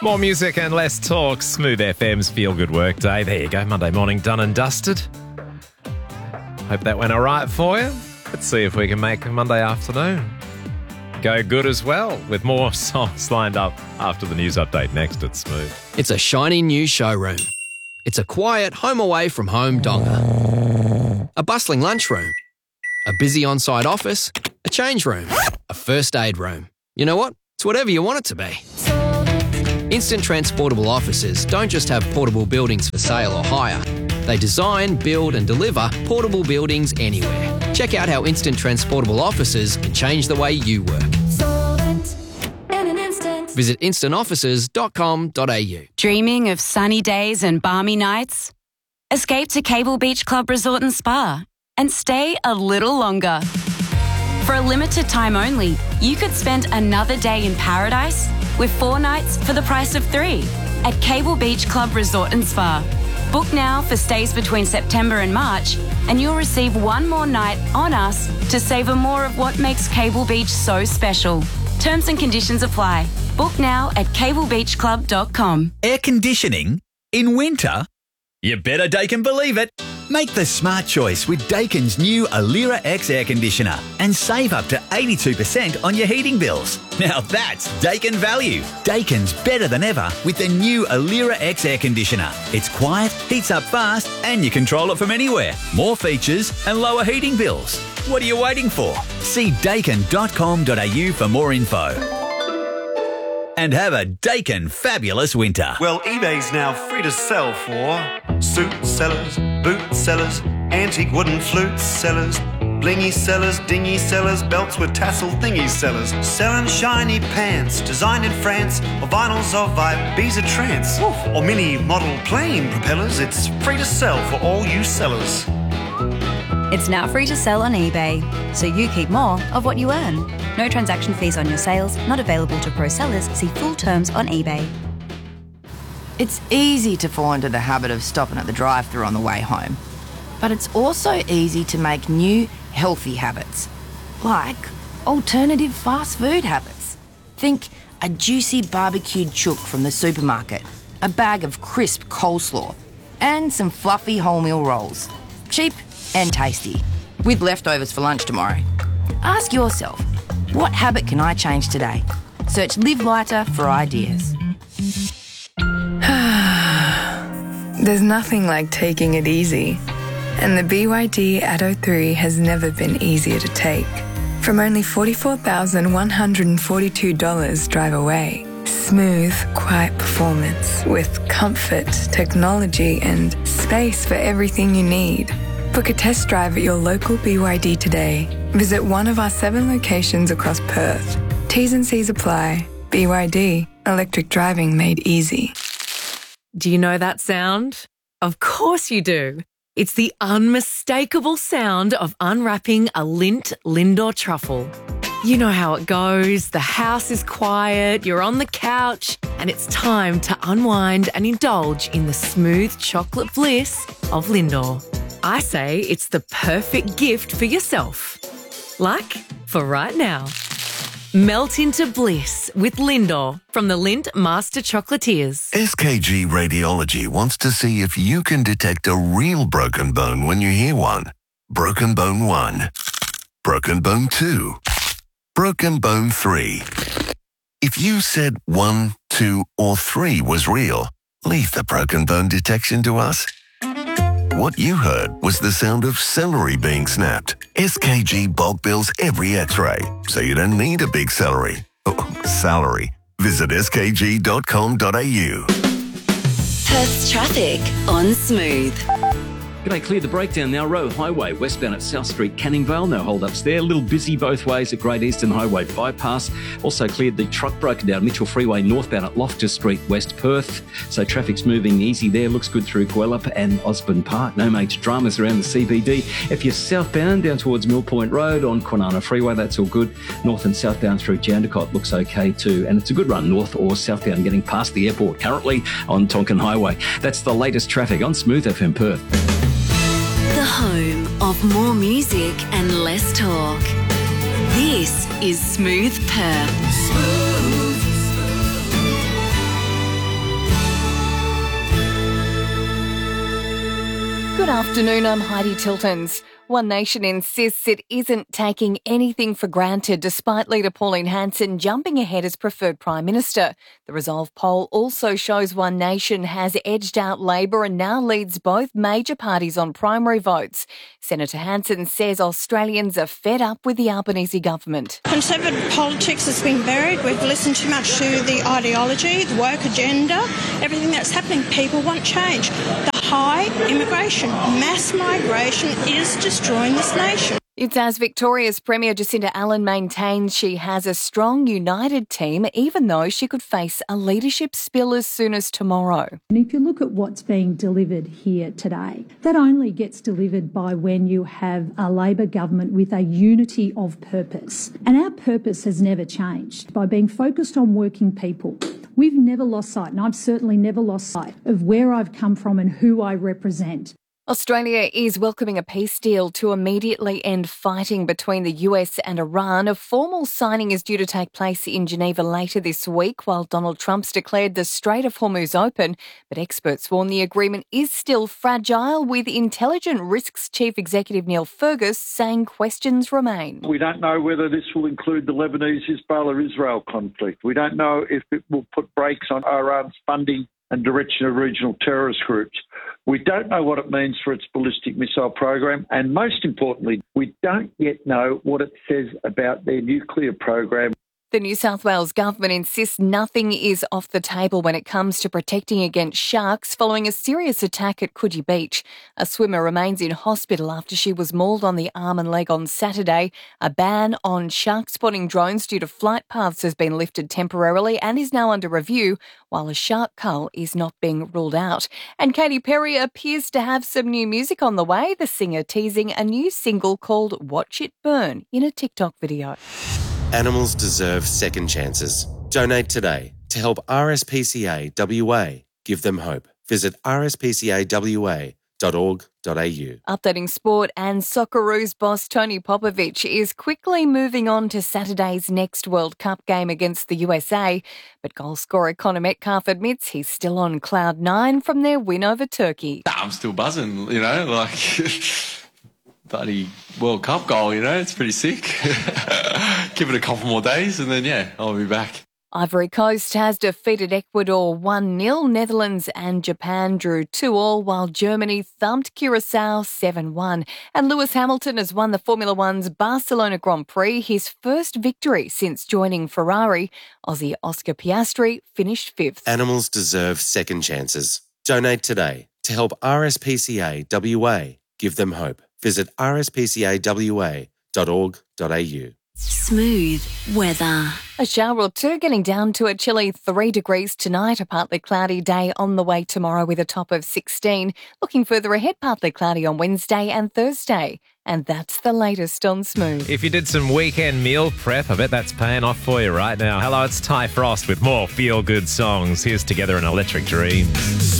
More music and less talk. Smooth FM's Feel Good Work Day. There you go. Monday morning done and dusted. Hope that went all right for you. Let's see if we can make Monday afternoon go good as well, with more songs lined up after the news update next at Smooth. It's a shiny new showroom. It's a quiet home away from home donga. A bustling lunchroom. A busy on-site office. A change room. A first aid room. You know what? It's whatever you want it to be. Instant Transportable Offices don't just have portable buildings for sale or hire. They design, build and deliver portable buildings anywhere. Check out how Instant Transportable Offices can change the way you work. Visit instantoffices.com.au. Dreaming of sunny days and balmy nights? Escape to Cable Beach Club Resort and Spa and stay a little longer. For a limited time only, you could spend another day in paradise with 4 nights for the price of 3 at Cable Beach Club Resort and Spa. Book now for stays between September and March, and you'll receive 1 more night on us to savour more of what makes Cable Beach so special. Terms and conditions apply. Book now at cablebeachclub.com. Air conditioning in winter? You better Daikin believe it. Make the smart choice with Daikin's new Alira X air conditioner and save up to 82% on your heating bills. Now that's Daikin value. Daikin's better than ever with the new Alira X air conditioner. It's quiet, heats up fast, and you control it from anywhere. More features and lower heating bills. What are you waiting for? See daikin.com.au for more info. And have a Daikin fabulous winter. Well, eBay's now free to sell for suit sellers, boot sellers, antique wooden flute sellers, blingy sellers, dingy sellers, belts with tassel thingy sellers, selling shiny pants designed in France, or vinyls of Ibiza trance, or mini model plane propellers. It's free to sell for all you sellers. It's now free to sell on eBay, so you keep more of what you earn. No transaction fees on your sales, not available to pro sellers. See full terms on eBay. It's easy to fall into the habit of stopping at the drive-thru on the way home. But it's also easy to make new, healthy habits, like alternative fast food habits. Think a juicy barbecued chook from the supermarket, a bag of crisp coleslaw, and some fluffy wholemeal rolls. Cheap and tasty, with leftovers for lunch tomorrow. Ask yourself, what habit can I change today? Search Live Lighter for ideas. There's nothing like taking it easy. And the BYD Atto 3 has never been easier to take. From only $44,142 drive away. Smooth, quiet performance with comfort, technology and space for everything you need. Book a test drive at your local BYD today. Visit one of our 7 locations across Perth. T's and C's apply. BYD, electric driving made easy. Do you know that sound? Of course you do. It's the unmistakable sound of unwrapping a Lindt Lindor truffle. You know how it goes. The house is quiet, you're on the couch, and it's time to unwind and indulge in the smooth chocolate bliss of Lindor. I say it's the perfect gift for yourself. Like for right now. Melt into bliss with Lindor from the Lindt Master Chocolatiers. SKG Radiology wants to see if you can detect a real broken bone when you hear one. Broken bone 1. Broken bone 2. Broken bone 3. If you said 1, 2, or 3 was real, leave the broken bone detection to us. What you heard was the sound of celery being snapped. SKG bulk bills every x-ray, so you don't need a big salary. Salary. Visit skg.com.au. Perth's traffic on Smooth. G'day, clear the breakdown now. Roe Highway, westbound at South Street, Canning Vale. No hold-ups there. A little busy both ways at Great Eastern Highway bypass. Also cleared the truck broken down Mitchell Freeway northbound at Loftus Street, West Perth. So traffic's moving easy there. Looks good through Gwelup and Osborne Park. No major dramas around the CBD. If you're southbound down towards Mill Point Road on Kwinana Freeway, that's all good. North and southbound through Jandakot looks okay too. And it's a good run north or southbound getting past the airport currently on Tonkin Highway. That's the latest traffic on Smooth FM Perth. The home of more music and less talk. This is Smooth Perth. afternoon, I'm Heidi Tiltons. One Nation insists it isn't taking anything for granted despite leader Pauline Hanson jumping ahead as preferred Prime Minister. The Resolve poll also shows One Nation has edged out Labor and now leads both major parties on primary votes. Senator Hanson says Australians are fed up with the Albanese government. Conservative politics has been buried. We've listened too much to the ideology, the woke agenda, everything that's happening. People want change. The high immigration, mass migration is destroying this nation. It's as Victoria's Premier Jacinda Allen maintains she has a strong, united team, even though she could face a leadership spill as soon as tomorrow. And if you look at what's being delivered here today, that only gets delivered by when you have a Labor government with a unity of purpose. And our purpose has never changed. By being focused on working people, we've never lost sight, and I've certainly never lost sight of where I've come from and who I represent. Australia is welcoming a peace deal to immediately end fighting between the US and Iran. A formal signing is due to take place in Geneva later this week, while Donald Trump's declared the Strait of Hormuz open. But experts warn the agreement is still fragile, with Intelligent Risks Chief Executive Neil Fergus saying questions remain. We don't know whether this will include the Lebanese-Hezbollah-Israel conflict. We don't know if it will put brakes on Iran's funding and direction of regional terrorist groups. We don't know what it means for its ballistic missile program, and most importantly, we don't yet know what it says about their nuclear program. The New South Wales government insists nothing is off the table when it comes to protecting against sharks following a serious attack at Coogee Beach. A swimmer remains in hospital after she was mauled on the arm and leg on Saturday. A ban on shark spotting drones due to flight paths has been lifted temporarily and is now under review, while a shark cull is not being ruled out. And Katy Perry appears to have some new music on the way, the singer teasing a new single called Watch It Burn in a TikTok video. Animals deserve second chances. Donate today to help RSPCA WA give them hope. Visit rspcawa.org.au. Updating sport, and Socceroos boss Tony Popovic is quickly moving on to Saturday's next World Cup game against the USA. But goal scorer Connor Metcalf admits he's still on cloud nine from their win over Turkey. I'm still buzzing, bloody World Cup goal, it's pretty sick. Give it a couple more days and then, I'll be back. Ivory Coast has defeated Ecuador 1-0. Netherlands and Japan drew 2-2, while Germany thumped Curacao 7-1. And Lewis Hamilton has won the Formula One's Barcelona Grand Prix, his first victory since joining Ferrari. Aussie Oscar Piastri finished fifth. Animals deserve second chances. Donate today to help RSPCA WA give them hope. Visit rspcawa.org.au. Smooth weather. A shower or two, getting down to a chilly 3 degrees tonight. A partly cloudy day on the way tomorrow with a top of 16. Looking further ahead, partly cloudy on Wednesday and Thursday. And that's the latest on Smooth. If you did some weekend meal prep, I bet that's paying off for you right now. Hello, it's Ty Frost with more feel-good songs. Here's Together in Electric Dreams.